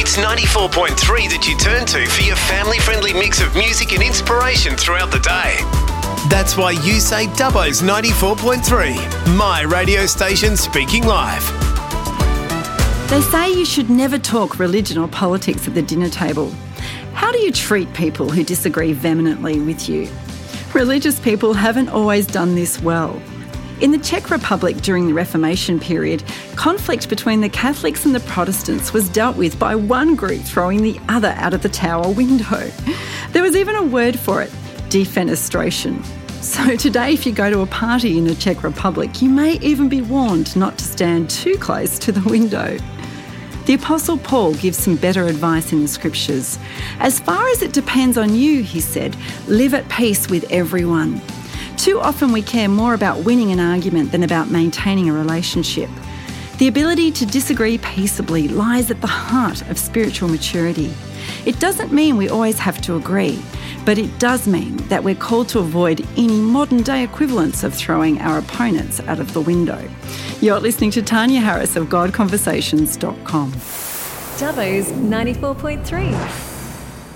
It's 94.3 that you turn to for your family-friendly mix of music and inspiration throughout the day. That's why you say Dubbo's 94.3, my radio station speaking live. They say you should never talk religion or politics at the dinner table. How do you treat people who disagree vehemently with you? Religious people haven't always done this well. In the Czech Republic during the Reformation period, conflict between the Catholics and the Protestants was dealt with by one group throwing the other out of the tower window. There was even a word for it, defenestration. So today, if you go to a party in the Czech Republic, you may even be warned not to stand too close to the window. The Apostle Paul gives some better advice in the Scriptures. As far as it depends on you, he said, live at peace with everyone. Too often we care more about winning an argument than about maintaining a relationship. The ability to disagree peaceably lies at the heart of spiritual maturity. It doesn't mean we always have to agree, but it does mean that we're called to avoid any modern-day equivalents of throwing our opponents out of the window. You're listening to Tanya Harris of GodConversations.com. Dubbo's 94.3.